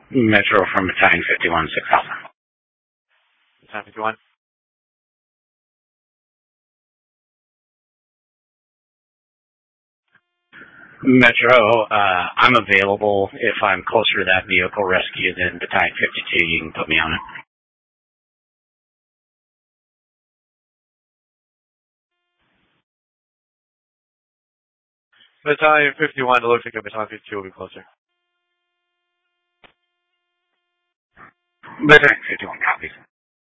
Metro from Battalion 51, 6000. Battalion 51. Metro, I'm available. If I'm closer to that vehicle rescue than Battalion 52, you can put me on it. Battalion 51, it looks like Battalion 52 will be closer. Battalion 51 copies.